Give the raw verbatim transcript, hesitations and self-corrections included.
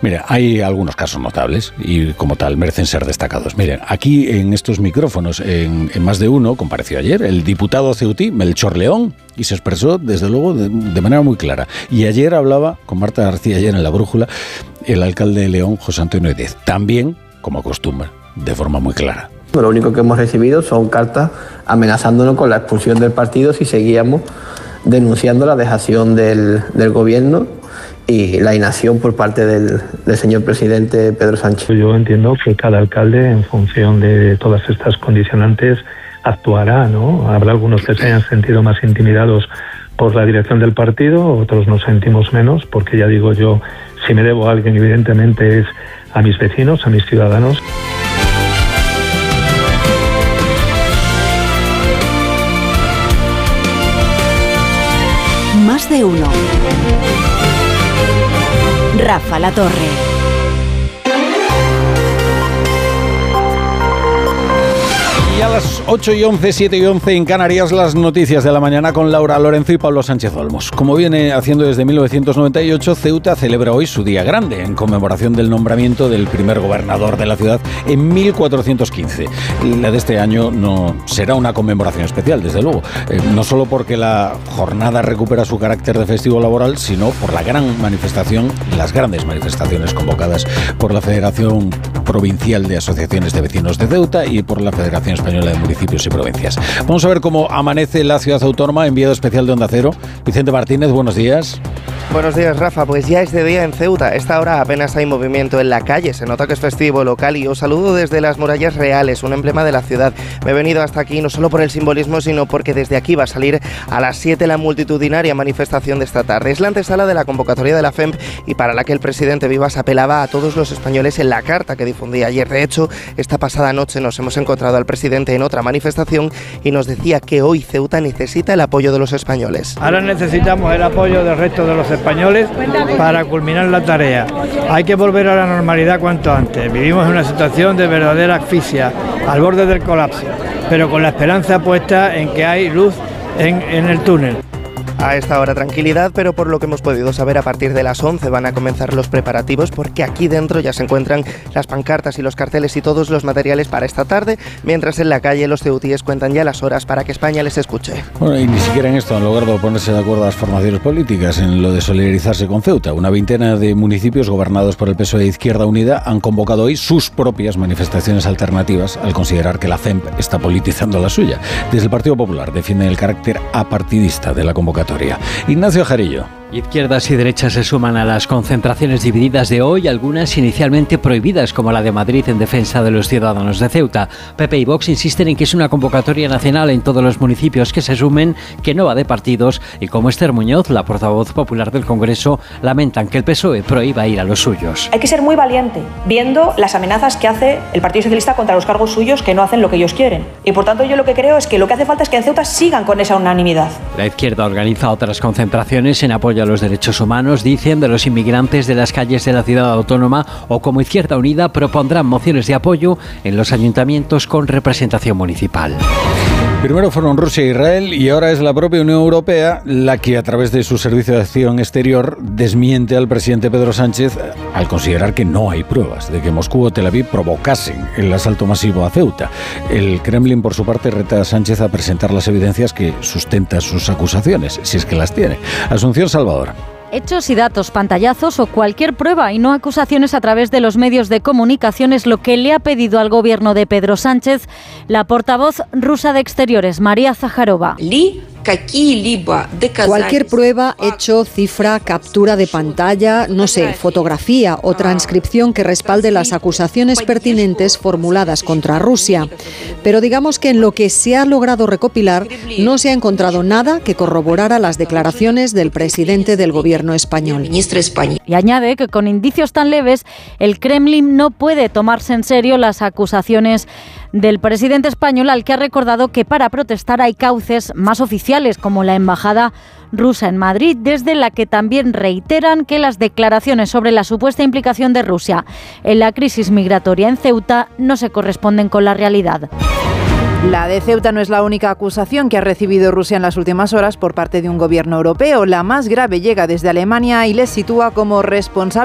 Mire, hay algunos casos notables y como tal merecen ser destacados. Miren, aquí en estos micrófonos, en, en más de uno, compareció ayer el diputado ceutí Melchor León y se expresó desde luego de, de manera muy clara. Y ayer hablaba con Marta García ayer en La Brújula el alcalde de León, José Antonio Díez, también, como acostumbra, de forma muy clara. Lo único que hemos recibido son cartas amenazándonos con la expulsión del partido si seguíamos denunciando la dejación del, del gobierno y la inacción por parte del, del señor presidente Pedro Sánchez. Yo entiendo que cada alcalde, en función de todas estas condicionantes, actuará, ¿no? Habrá algunos que se hayan sentido más intimidados por la dirección del partido, otros nos sentimos menos, porque ya digo yo, si me debo a alguien, evidentemente es a mis vecinos, a mis ciudadanos. Más de uno. Rafa La Torre. Y a las ocho y once, siete y once en Canarias, las noticias de la mañana con Laura Lorenzo y Pablo Sánchez Olmos. Como viene haciendo desde mil novecientos noventa y ocho, Ceuta celebra hoy su día grande en conmemoración del nombramiento del primer gobernador de la ciudad en mil cuatrocientos quince. La de este año no será una conmemoración especial, desde luego. Eh, no solo porque la jornada recupera su carácter de festivo laboral, sino por la gran manifestación, las grandes manifestaciones convocadas por la Federación Provincial de Asociaciones de Vecinos de Ceuta y por la Federación Española de Municipios y Provincias. Vamos a ver cómo amanece la ciudad autónoma. Enviado especial de Onda Cero, Vicente Martínez, buenos días. Buenos días, Rafa. Pues ya es de día en Ceuta. A esta hora apenas hay movimiento en la calle. Se nota que es festivo local y os saludo desde las Murallas Reales, un emblema de la ciudad. Me he venido hasta aquí no solo por el simbolismo, sino porque desde aquí va a salir a las siete la multitudinaria manifestación de esta tarde. Es la antesala de la convocatoria de la F E M P y para la que el presidente Vivas apelaba a todos los españoles en la carta que difundía ayer. De hecho, esta pasada noche nos hemos encontrado al presidente en otra manifestación y nos decía que hoy Ceuta necesita el apoyo de los españoles. Ahora necesitamos el apoyo del resto de los españoles para culminar la tarea. Hay que volver a la normalidad cuanto antes. Vivimos en una situación de verdadera asfixia, al borde del colapso, pero con la esperanza puesta en que hay luz en, en el túnel. A esta hora tranquilidad, pero por lo que hemos podido saber a partir de las once van a comenzar los preparativos porque aquí dentro ya se encuentran las pancartas y los carteles y todos los materiales para esta tarde, mientras en la calle los ceutíes cuentan ya las horas para que España les escuche. Bueno, y ni siquiera en esto han logrado ponerse de acuerdo las formaciones políticas en lo de solidarizarse con Ceuta. Una veintena de municipios gobernados por el P S O E de Izquierda Unida han convocado hoy sus propias manifestaciones alternativas al considerar que la F E M P está politizando la suya. Desde el Partido Popular defienden el carácter apartidista de la convocatoria. Ignacio Jarillo. Izquierdas y derechas se suman a las concentraciones divididas de hoy, algunas inicialmente prohibidas, como la de Madrid en defensa de los ciudadanos de Ceuta. P P y Vox insisten en que es una convocatoria nacional en todos los municipios que se sumen, que no va de partidos, y como Esther Muñoz, la portavoz popular del Congreso, lamentan que el P S O E prohíba ir a los suyos. Hay que ser muy valiente, viendo las amenazas que hace el Partido Socialista contra los cargos suyos que no hacen lo que ellos quieren. Y por tanto yo lo que creo es que lo que hace falta es que en Ceuta sigan con esa unanimidad. La izquierda organiza otras concentraciones en apoyo a los derechos humanos, dicen, de los inmigrantes de las calles de la ciudad autónoma, o como Izquierda Unida propondrán mociones de apoyo en los ayuntamientos con representación municipal. Primero fueron Rusia e Israel y ahora es la propia Unión Europea la que a través de su Servicio de Acción Exterior desmiente al presidente Pedro Sánchez al considerar que no hay pruebas de que Moscú o Tel Aviv provocasen el asalto masivo a Ceuta. El Kremlin, por su parte, reta a Sánchez a presentar las evidencias que sustentan sus acusaciones, si es que las tiene. Asunción Salvador. Hechos y datos, pantallazos o cualquier prueba y no acusaciones a través de los medios de comunicación es lo que le ha pedido al gobierno de Pedro Sánchez la portavoz rusa de Exteriores, María Zaharova. Cualquier prueba, hecho, cifra, captura de pantalla, no sé, fotografía o transcripción que respalde las acusaciones pertinentes formuladas contra Rusia. Pero digamos que en lo que se ha logrado recopilar no se ha encontrado nada que corroborara las declaraciones del presidente del gobierno español. Y añade que con indicios tan leves, el Kremlin no puede tomarse en serio las acusaciones del presidente español, al que ha recordado que para protestar hay cauces más oficiales, como la embajada rusa en Madrid, desde la que también reiteran que las declaraciones sobre la supuesta implicación de Rusia en la crisis migratoria en Ceuta no se corresponden con la realidad. La de Ceuta no es la única acusación que ha recibido Rusia en las últimas horas por parte de un gobierno europeo. La más grave llega desde Alemania y les sitúa como responsable